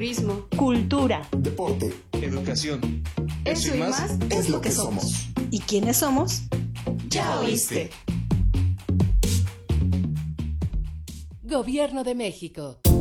turismo, cultura, deporte, educación. Eso y más es lo que somos. ¿Y quiénes somos? Ya oíste. Gobierno de México.